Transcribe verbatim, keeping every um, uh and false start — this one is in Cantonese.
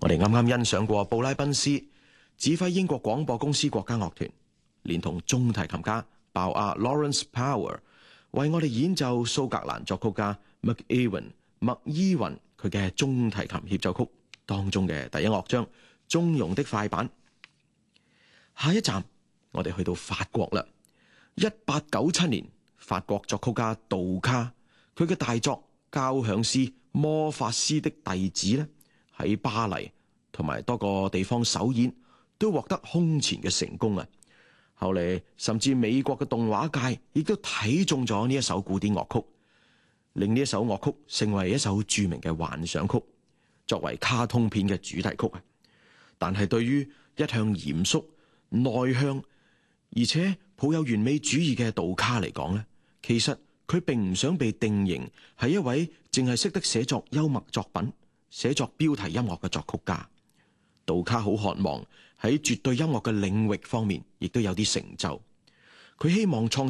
我哋啱啱欣賞過布拉賓斯指揮英國廣播公司國家樂團，連同中提琴家鮑亞 Lawrence Power 為我哋演奏蘇格蘭作曲家 McEwan 麥伊雲佢嘅中提琴協奏曲當中嘅第一樂章《中庸的快板》。下一站我哋去到法國啦。一八九七年，法國作曲家杜卡佢嘅大作交響詩《魔法師的弟子》咧，喺巴黎同埋多個地方首演，都獲得空前嘅成功啊！後嚟甚至美國嘅動畫界亦都睇中咗呢一首古典樂曲，令呢一首樂曲成為一首著名嘅幻想曲，作為卡通片嘅主題曲啊！但係對於一向嚴肅內向而且抱有完美主義嘅杜卡嚟講咧，其實佢並唔想被定型係一位淨係識得寫作幽默作品、寫作標題音樂嘅作曲家。杜卡好渴望喺絕對音樂嘅領域方面，亦都有啲成就。佢希望創